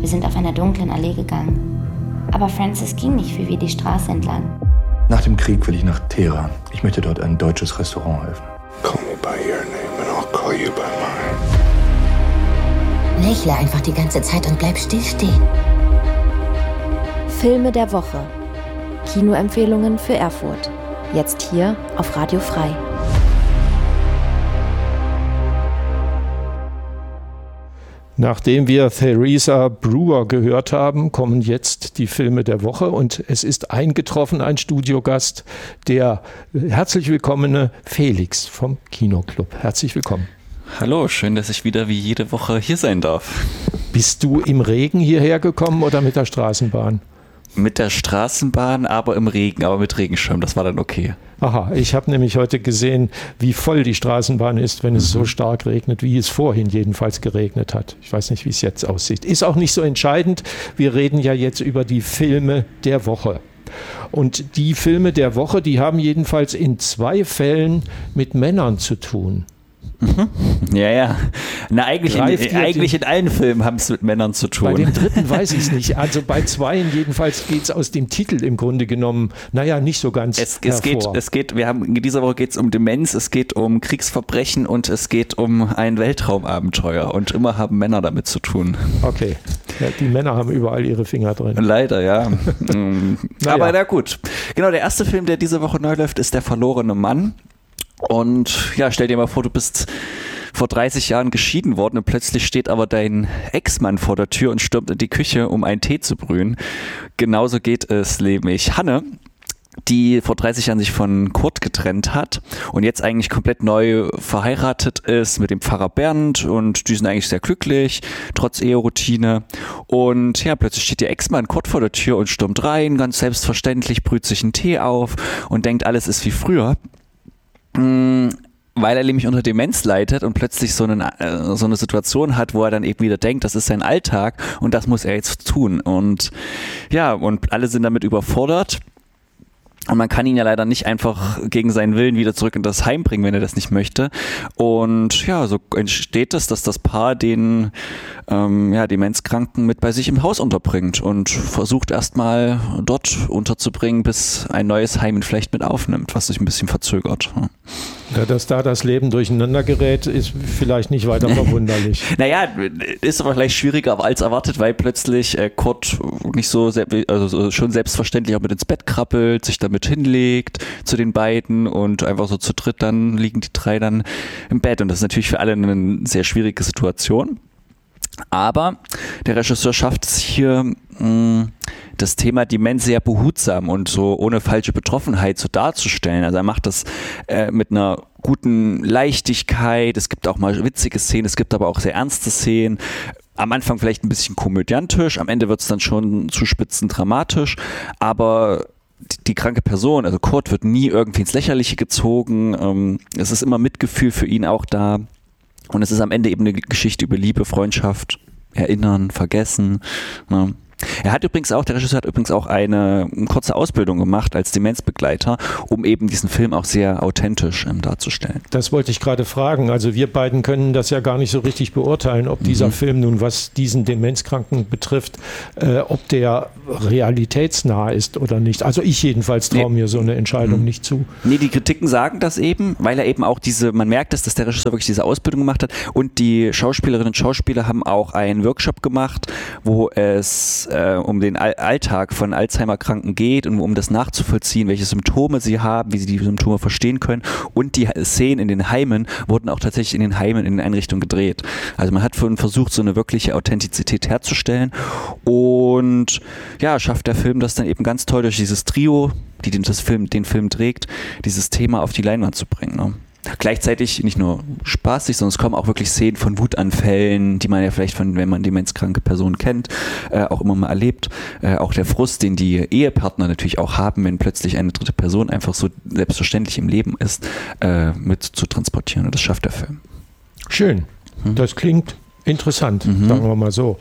Wir sind auf einer dunklen Allee gegangen. Aber Francis ging nicht wie wir die Straße entlang. Nach dem Krieg will ich nach Teheran. Ich möchte dort ein deutsches Restaurant öffnen. Call me by your name and I'll call you by mine. Lächle einfach die ganze Zeit und bleib still stehen. Filme der Woche. Kinoempfehlungen für Erfurt. Jetzt hier auf Radio Frei. Nachdem wir Theresa Brewer gehört haben, kommen jetzt die Filme der Woche und es ist eingetroffen ein Studiogast, der herzlich willkommene Felix vom Kinoclub. Herzlich willkommen. Hallo, schön, dass ich wieder wie jede Woche hier sein darf. Bist du im Regen hierher gekommen oder mit der Straßenbahn? Mit der Straßenbahn, aber im Regen, aber mit Regenschirm, das war dann okay. Aha, ich habe nämlich heute gesehen, wie voll die Straßenbahn ist, wenn es so stark regnet, wie es vorhin jedenfalls geregnet hat. Ich weiß nicht, wie es jetzt aussieht. Ist auch nicht so entscheidend. Wir reden ja jetzt über die Filme der Woche. Und die Filme der Woche, die haben jedenfalls in 2 Fällen mit Männern zu tun. Ja. Na, eigentlich in allen Filmen haben es mit Männern zu tun. Bei dem dritten weiß ich es nicht. Also bei 2 jedenfalls geht es aus dem Titel im Grunde genommen, nicht so ganz hervor. In dieser Woche geht es um Demenz, es geht um Kriegsverbrechen und es geht um ein Weltraumabenteuer. Und immer haben Männer damit zu tun. Okay. Ja, die Männer haben überall ihre Finger drin. Leider, ja. Aber na gut. Genau, der erste Film, der diese Woche neu läuft, ist Der verlorene Mann. Und ja, stell dir mal vor, du bist vor 30 Jahren geschieden worden und plötzlich steht aber dein Ex-Mann vor der Tür und stürmt in die Küche, um einen Tee zu brühen. Genauso geht es nämlich Hanne, die vor 30 Jahren sich von Kurt getrennt hat und jetzt eigentlich komplett neu verheiratet ist mit dem Pfarrer Bernd und die sind eigentlich sehr glücklich, trotz Eheroutine. Und ja, plötzlich steht ihr Ex-Mann Kurt vor der Tür und stürmt rein, ganz selbstverständlich, brüht sich einen Tee auf und denkt, alles ist wie früher. Weil er nämlich unter Demenz leidet und plötzlich so eine Situation hat, wo er dann eben wieder denkt, das ist sein Alltag und das muss er jetzt tun. Und ja, und alle sind damit überfordert. Und man kann ihn ja leider nicht einfach gegen seinen Willen wieder zurück in das Heim bringen, wenn er das nicht möchte. Und ja, so entsteht es, dass das Paar den Demenzkranken mit bei sich im Haus unterbringt und versucht erstmal dort unterzubringen, bis ein neues Heim ihn vielleicht mit aufnimmt, was sich ein bisschen verzögert. Ja, dass da das Leben durcheinander gerät, ist vielleicht nicht weiter verwunderlich. Naja, ist aber vielleicht schwieriger als erwartet, weil plötzlich Kurt nicht schon selbstverständlich auch mit ins Bett krabbelt, sich damit hinlegt zu den beiden und einfach so zu dritt dann liegen die 3 dann im Bett. Und das ist natürlich für alle eine sehr schwierige Situation. Aber der Regisseur schafft es hier, das Thema Demenz sehr behutsam und so ohne falsche Betroffenheit so darzustellen. Also er macht das mit einer guten Leichtigkeit. Es gibt auch mal witzige Szenen, es gibt aber auch sehr ernste Szenen. Am Anfang vielleicht ein bisschen komödiantisch, am Ende wird es dann schon zuspitzend dramatisch, aber die kranke Person, also Kurt, wird nie irgendwie ins Lächerliche gezogen. Es ist immer Mitgefühl für ihn auch da. Und es ist am Ende eben eine Geschichte über Liebe, Freundschaft, Erinnern, Vergessen. Ne? Der Regisseur hat übrigens auch eine kurze Ausbildung gemacht als Demenzbegleiter, um eben diesen Film auch sehr authentisch darzustellen. Das wollte ich gerade fragen. Also wir beiden können das ja gar nicht so richtig beurteilen, ob dieser Film nun, was diesen Demenzkranken betrifft, ob der realitätsnah ist oder nicht. Also ich jedenfalls traue mir so eine Entscheidung nicht zu. Nee, die Kritiken sagen das eben, weil er eben auch man merkt, dass der Regisseur wirklich diese Ausbildung gemacht hat und die Schauspielerinnen und Schauspieler haben auch einen Workshop gemacht, wo es um den Alltag von Alzheimer-Kranken geht und um das nachzuvollziehen, welche Symptome sie haben, wie sie die Symptome verstehen können. Und die Szenen in den Heimen wurden auch tatsächlich in den Heimen in den Einrichtungen gedreht. Also man hat versucht, so eine wirkliche Authentizität herzustellen. Und ja, schafft der Film das dann eben ganz toll durch dieses Trio, die den Film trägt, dieses Thema auf die Leinwand zu bringen. Ne? Gleichzeitig nicht nur spaßig, sondern es kommen auch wirklich Szenen von Wutanfällen, die man ja vielleicht wenn man demenzkranke Personen kennt, auch immer mal erlebt. Auch der Frust, den die Ehepartner natürlich auch haben, wenn plötzlich eine dritte Person einfach so selbstverständlich im Leben ist, mit zu transportieren. Und das schafft der Film. Schön. Das klingt interessant, sagen wir mal so.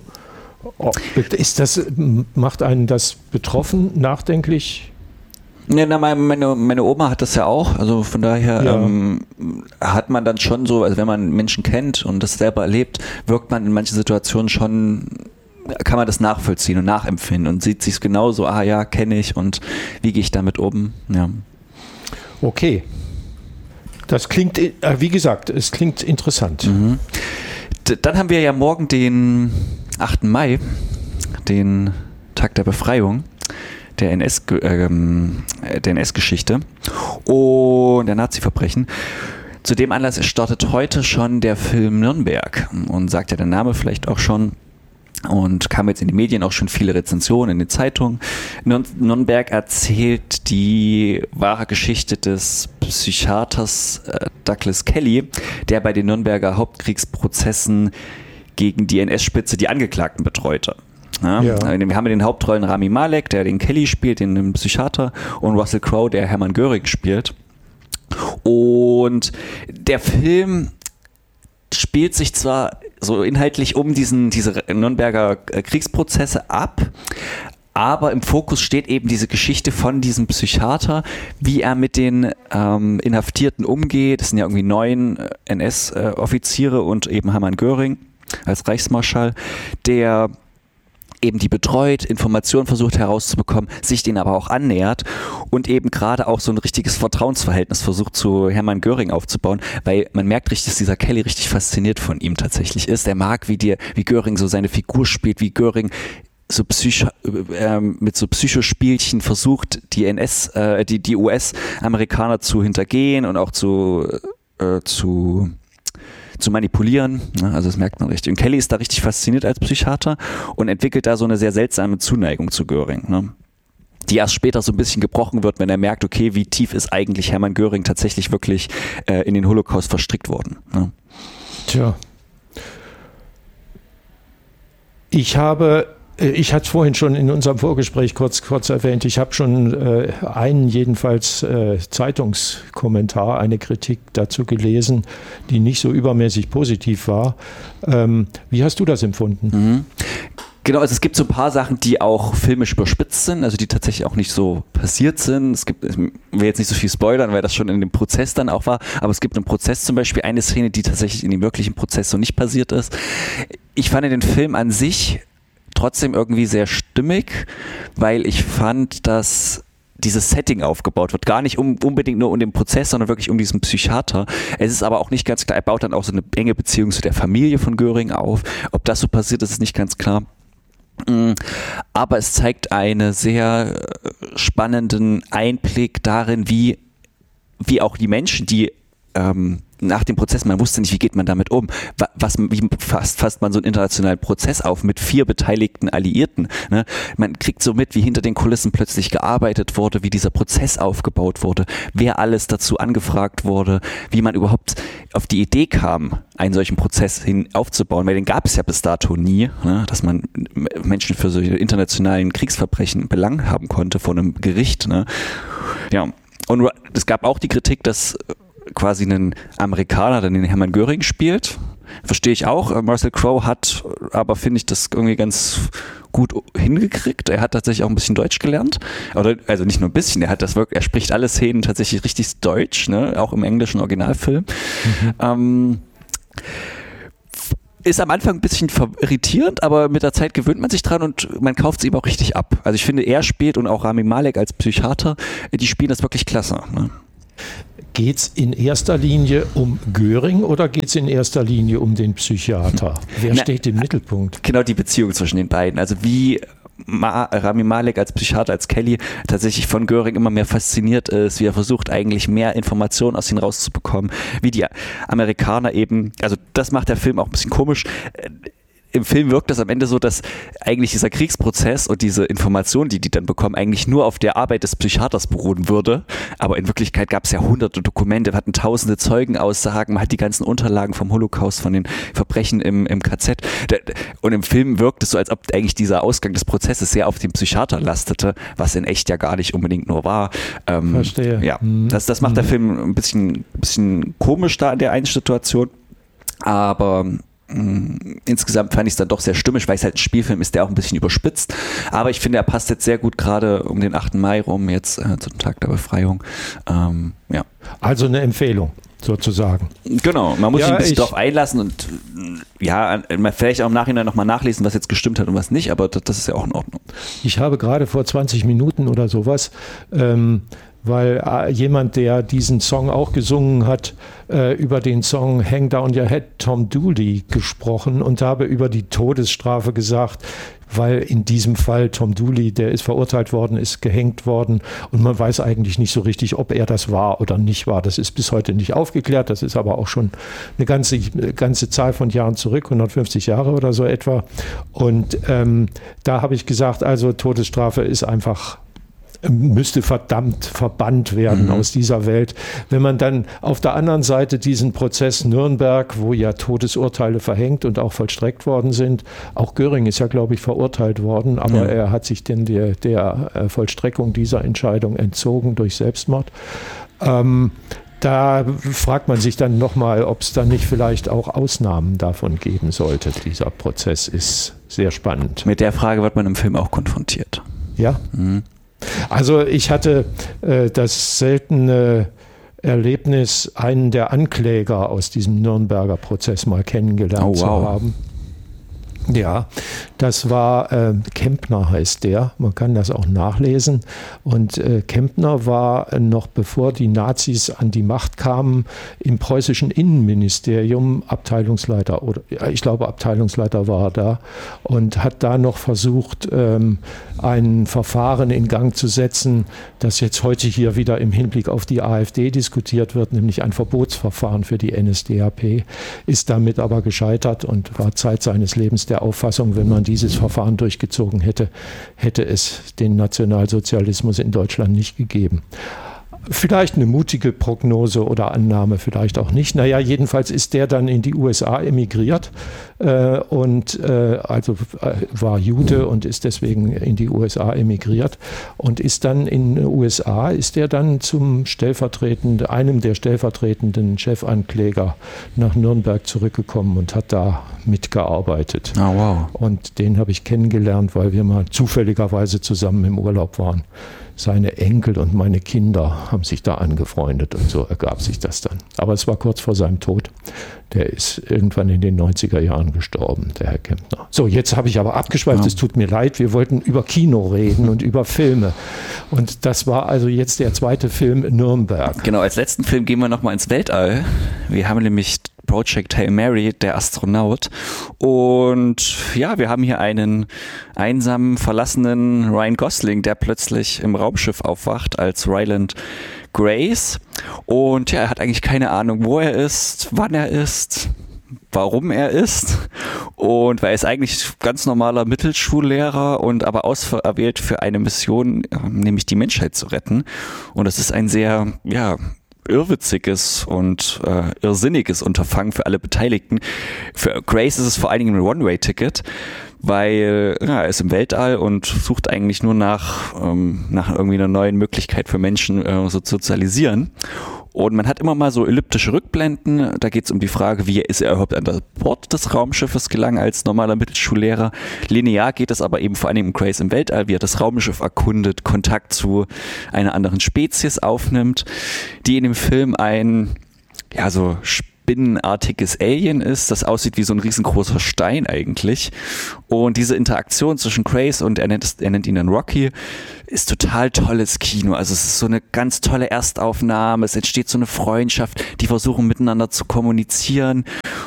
Macht einen das betroffen, nachdenklich? Ja, meine Oma hat das ja auch, also von daher hat man dann schon so, also wenn man Menschen kennt und das selber erlebt, wirkt man in manchen Situationen schon kann man das nachvollziehen und nachempfinden und sieht sich genauso, ja, kenne ich und wie gehe ich damit um, ja. Okay. Das klingt, wie gesagt, es klingt interessant. Mhm. Dann haben wir ja morgen den 8. Mai, den Tag der Befreiung der NS-Geschichte und der Nazi-Verbrechen. Zu dem Anlass startet heute schon der Film Nürnberg und sagt ja der Name vielleicht auch schon und kam jetzt in die Medien auch schon viele Rezensionen in den Zeitungen. Nürnberg erzählt die wahre Geschichte des Psychiaters Douglas Kelly, der bei den Nürnberger Hauptkriegsprozessen gegen die NS-Spitze die Angeklagten betreute. Ja. Wir haben in den Hauptrollen Rami Malek, der den Kelly spielt, den Psychiater, und Russell Crowe, der Hermann Göring spielt. Und der Film spielt sich zwar so inhaltlich um diese Nürnberger Kriegsprozesse ab, aber im Fokus steht eben diese Geschichte von diesem Psychiater, wie er mit den Inhaftierten umgeht. Das sind ja irgendwie 9 NS-Offiziere und eben Hermann Göring als Reichsmarschall, der eben die betreut, Informationen versucht herauszubekommen, sich denen aber auch annähert und eben gerade auch so ein richtiges Vertrauensverhältnis versucht zu Hermann Göring aufzubauen, weil man merkt richtig, dass dieser Kelly richtig fasziniert von ihm tatsächlich ist. Er mag, wie Göring so seine Figur spielt, wie Göring so mit so Psychospielchen versucht, die US-Amerikaner zu hintergehen und auch zu manipulieren, also das merkt man richtig. Und Kelly ist da richtig fasziniert als Psychiater und entwickelt da so eine sehr seltsame Zuneigung zu Göring, ne? Die erst später so ein bisschen gebrochen wird, wenn er merkt, okay, wie tief ist eigentlich Hermann Göring tatsächlich wirklich in den Holocaust verstrickt worden. Ne? Tja. Ich hatte es vorhin schon in unserem Vorgespräch kurz erwähnt, ich habe schon einen jedenfalls Zeitungskommentar, eine Kritik dazu gelesen, die nicht so übermäßig positiv war. Wie hast du das empfunden? Mhm. Genau, also es gibt so ein paar Sachen, die auch filmisch überspitzt sind, also die tatsächlich auch nicht so passiert sind. Ich will jetzt nicht so viel spoilern, weil das schon in dem Prozess dann auch war, aber es gibt im Prozess zum Beispiel eine Szene, die tatsächlich in dem wirklichen Prozess so nicht passiert ist. Ich fand den Film an sich trotzdem irgendwie sehr stimmig, weil ich fand, dass dieses Setting aufgebaut wird, gar nicht unbedingt nur um den Prozess, sondern wirklich um diesen Psychiater. Es ist aber auch nicht ganz klar, er baut dann auch so eine enge Beziehung zu der Familie von Göring auf. Ob das so passiert ist, ist nicht ganz klar. Aber es zeigt einen sehr spannenden Einblick darin, wie auch die Menschen, die nach dem Prozess, man wusste nicht, wie geht man damit um, wie fasst man so einen internationalen Prozess auf mit 4 beteiligten Alliierten. Ne? Man kriegt so mit, wie hinter den Kulissen plötzlich gearbeitet wurde, wie dieser Prozess aufgebaut wurde, wer alles dazu angefragt wurde, wie man überhaupt auf die Idee kam, einen solchen Prozess hin aufzubauen, weil den gab es ja bis dato nie, ne? Dass man Menschen für solche internationalen Kriegsverbrechen Belang haben konnte vor einem Gericht. Ne? Ja, und es gab auch die Kritik, dass quasi einen Amerikaner, der den Hermann Göring spielt. Verstehe ich auch. Russell Crowe hat aber, finde ich, das irgendwie ganz gut hingekriegt. Er hat tatsächlich auch ein bisschen Deutsch gelernt. Also nicht nur ein bisschen, er spricht alle Szenen tatsächlich richtig Deutsch, ne? Auch im englischen Originalfilm. Mhm. Ist am Anfang ein bisschen irritierend, aber mit der Zeit gewöhnt man sich dran und man kauft es ihm auch richtig ab. Also ich finde, er spielt und auch Rami Malek als Psychiater, die spielen das wirklich klasse. Ne? Geht es in erster Linie um Göring oder geht es in erster Linie um den Psychiater? Wer steht im Mittelpunkt? Genau, die Beziehung zwischen den beiden. Also wie Rami Malek als Psychiater, als Kelly tatsächlich von Göring immer mehr fasziniert ist, wie er versucht eigentlich mehr Informationen aus ihm rauszubekommen, wie die Amerikaner eben, also das macht der Film auch ein bisschen komisch. Im Film wirkt das am Ende so, dass eigentlich dieser Kriegsprozess und diese Informationen, die dann bekommen, eigentlich nur auf der Arbeit des Psychiaters beruhen würde. Aber in Wirklichkeit gab es ja hunderte Dokumente, wir hatten tausende Zeugenaussagen, man hat die ganzen Unterlagen vom Holocaust, von den Verbrechen im KZ. Und im Film wirkt es so, als ob eigentlich dieser Ausgang des Prozesses sehr auf dem Psychiater lastete, was in echt ja gar nicht unbedingt nur war. Verstehe. Ja, das macht der Film ein bisschen komisch da in der einen Situation. Aber insgesamt fand ich es dann doch sehr stimmig, weil es halt ein Spielfilm ist, der auch ein bisschen überspitzt. Aber ich finde, er passt jetzt sehr gut gerade um den 8. Mai rum, jetzt zum Tag der Befreiung. Ja. Also eine Empfehlung. sozusagen. Genau, man muss sich ein bisschen darauf einlassen und vielleicht auch im Nachhinein nochmal nachlesen, was jetzt gestimmt hat und was nicht, aber das ist ja auch in Ordnung. Ich habe gerade vor 20 Minuten oder sowas, weil jemand, der diesen Song auch gesungen hat, über den Song Hang Down Your Head, Tom Dooley, gesprochen und habe über die Todesstrafe gesagt, weil in diesem Fall Tom Dooley, der ist verurteilt worden, ist gehängt worden und man weiß eigentlich nicht so richtig, ob er das war oder nicht war. Das ist bis heute nicht aufgeklärt, das ist aber auch schon eine ganze Zahl von Jahren zurück, 150 Jahre oder so etwa. Und da habe ich gesagt, also Todesstrafe ist einfach, müsste verdammt verbannt werden aus dieser Welt. Wenn man dann auf der anderen Seite diesen Prozess Nürnberg, wo ja Todesurteile verhängt und auch vollstreckt worden sind, auch Göring ist ja, glaube ich, verurteilt worden, aber er hat sich denn der Vollstreckung dieser Entscheidung entzogen durch Selbstmord. Da fragt man sich dann nochmal, ob es dann nicht vielleicht auch Ausnahmen davon geben sollte. Dieser Prozess ist sehr spannend. Mit der Frage wird man im Film auch konfrontiert. Ja? Also ich hatte das seltene Erlebnis, einen der Ankläger aus diesem Nürnberger Prozess mal kennengelernt zu haben. Ja, das war Kempner heißt der, man kann das auch nachlesen und Kempner war noch bevor die Nazis an die Macht kamen im preußischen Innenministerium Abteilungsleiter oder ich glaube Abteilungsleiter war er da und hat da noch versucht ein Verfahren in Gang zu setzen, das jetzt heute hier wieder im Hinblick auf die AfD diskutiert wird, nämlich ein Verbotsverfahren für die NSDAP, ist damit aber gescheitert und war Zeit seines Lebens der Auffassung, wenn man dieses Verfahren durchgezogen hätte, hätte es den Nationalsozialismus in Deutschland nicht gegeben. Vielleicht eine mutige Prognose oder Annahme, vielleicht auch nicht. Naja, jedenfalls ist der dann in die USA emigriert war Jude und ist deswegen in die USA emigriert und ist dann in den USA, ist er dann einem der stellvertretenden Chefankläger nach Nürnberg zurückgekommen und hat da mitgearbeitet. Oh, wow. Und den habe ich kennengelernt, weil wir mal zufälligerweise zusammen im Urlaub waren. Seine Enkel und meine Kinder haben sich da angefreundet und so ergab sich das dann. Aber es war kurz vor seinem Tod. Der ist irgendwann in den 90er Jahren gestorben, der Herr Kempner. So, jetzt habe ich aber abgeschweift, es tut mir leid. Wir wollten über Kino reden und über Filme. Und das war also jetzt der zweite Film Nürnberg. Genau, als letzten Film gehen wir nochmal ins Weltall. Wir haben nämlich Project Hail Mary, der Astronaut. Und ja, wir haben hier einen einsamen, verlassenen Ryan Gosling, der plötzlich im Raumschiff aufwacht als Ryland Grace. Und ja, er hat eigentlich keine Ahnung, wo er ist, wann er ist, warum er ist. Und weil er ist eigentlich ganz normaler Mittelschullehrer und aber auserwählt für eine Mission, nämlich die Menschheit zu retten. Und das ist ein sehr, irrwitziges und irrsinniges Unterfangen für alle Beteiligten. Für Grace ist es vor allen Dingen ein One-Way-Ticket, weil er ist im Weltall und sucht eigentlich nur nach irgendwie einer neuen Möglichkeit für Menschen so zu sozialisieren. Und man hat immer mal so elliptische Rückblenden. Da geht es um die Frage, wie ist er überhaupt an Bord des Raumschiffes gelangt als normaler Mittelschullehrer. Linear geht es aber eben vor allem um Grace im Weltall, wie er das Raumschiff erkundet, Kontakt zu einer anderen Spezies aufnimmt, die in dem Film ein, so spinnenartiges Alien ist, das aussieht wie so ein riesengroßer Stein eigentlich. Und diese Interaktion zwischen Grace und er nennt ihn dann Rocky, ist total tolles Kino. Also es ist so eine ganz tolle Erstaufnahme, es entsteht so eine Freundschaft, die versuchen miteinander zu kommunizieren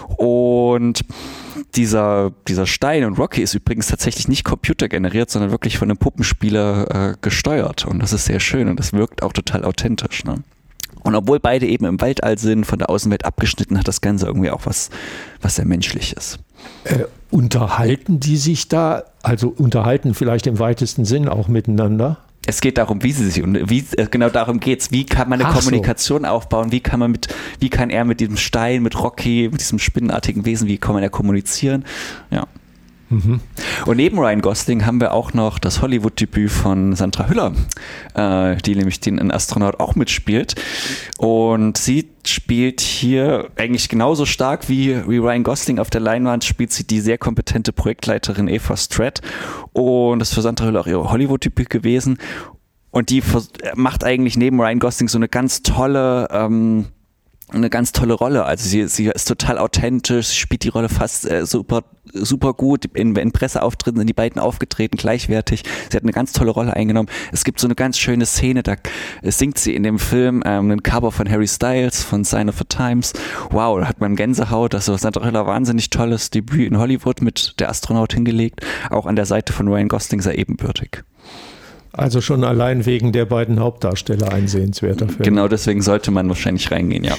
und dieser Stein und Rocky ist übrigens tatsächlich nicht computergeneriert, sondern wirklich von einem Puppenspieler gesteuert und das ist sehr schön und das wirkt auch total authentisch, ne? Und obwohl beide eben im Weltall sind, von der Außenwelt abgeschnitten, hat das Ganze irgendwie auch was sehr Menschliches. Unterhalten die sich da, also unterhalten vielleicht im weitesten Sinn auch miteinander? Es geht darum, wie sie sich, genau darum geht's. Wie kann man eine Kommunikation aufbauen? Wie kann er mit diesem Stein, mit Rocky, mit diesem spinnenartigen Wesen, wie kann man kommunizieren? Ja. Mhm. Und neben Ryan Gosling haben wir auch noch das Hollywood-Debüt von Sandra Hüller, die nämlich den Astronaut auch mitspielt. Und sie spielt hier eigentlich genauso stark wie Ryan Gosling auf der Leinwand, spielt sie die sehr kompetente Projektleiterin Eva Stratt. Und das ist für Sandra Hüller auch ihr Hollywood-Debüt gewesen. Und die macht eigentlich neben Ryan Gosling so eine ganz tolle eine ganz tolle Rolle. Also sie ist total authentisch, spielt die Rolle fast super gut. In Presseauftritten sind die beiden aufgetreten, gleichwertig. Sie hat eine ganz tolle Rolle eingenommen. Es gibt so eine ganz schöne Szene, da singt sie in dem Film ein Cover von Harry Styles, von Sign of the Times. Wow, da hat man Gänsehaut. Das ist ein wahnsinnig tolles Debüt in Hollywood mit Der Astronaut hingelegt. Auch an der Seite von Ryan Gosling sehr ebenbürtig. Also schon allein wegen der beiden Hauptdarsteller ein sehenswerter Film. Genau, deswegen sollte man wahrscheinlich reingehen, ja.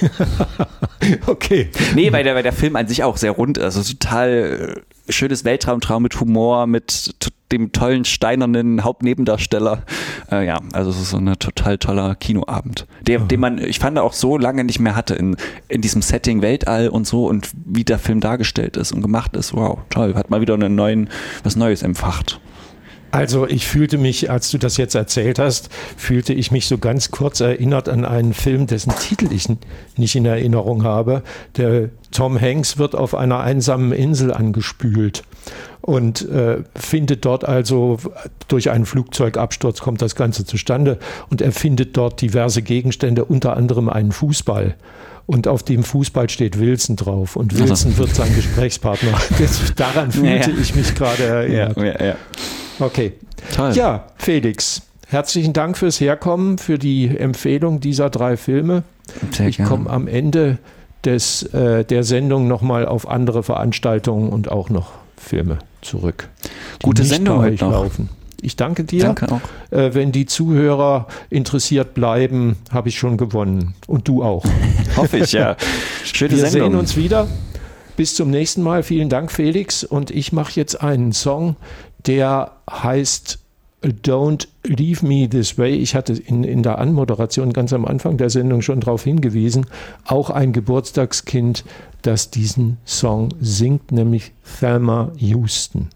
Okay. Nee, weil der Film an sich auch sehr rund ist. Also total schönes Weltraumtraum mit Humor, mit dem tollen steinernen Hauptnebendarsteller. Ja, also es ist so ein total toller Kinoabend, den man, ich fand, auch so lange nicht mehr hatte in diesem Setting Weltall und so, und wie der Film dargestellt ist und gemacht ist. Wow, toll. Hat mal wieder was Neues empfacht. Also ich fühlte mich, als du das jetzt erzählt hast, fühlte ich mich so ganz kurz erinnert an einen Film, dessen Titel ich nicht in Erinnerung habe. Der Tom Hanks wird auf einer einsamen Insel angespült und findet dort also, durch einen Flugzeugabsturz kommt das Ganze zustande, und er findet dort diverse Gegenstände, unter anderem einen Fußball. Und auf dem Fußball steht Wilson drauf. Und Wilson wird sein Gesprächspartner. Daran fühlte ich mich gerade erinnert. Ja. Okay. Toll. Ja, Felix, herzlichen Dank fürs Herkommen, für die Empfehlung dieser 3 Filme. Ich komme am Ende der Sendung nochmal auf andere Veranstaltungen und auch noch Filme zurück. Gute Sendung heute noch. Laufen. Ich danke dir. Danke auch. Wenn die Zuhörer interessiert bleiben, habe ich schon gewonnen. Und du auch. Hoffe ich, ja. Schöne Wir Sendung. sehen uns wieder. Bis zum nächsten Mal. Vielen Dank, Felix. Und ich mache jetzt einen Song, der heißt Don't Leave Me This Way. Ich hatte in der Anmoderation ganz am Anfang der Sendung schon darauf hingewiesen. Auch ein Geburtstagskind, das diesen Song singt, nämlich Thelma Houston.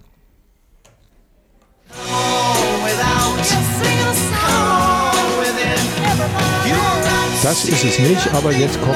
Das ist es nicht, aber jetzt kommt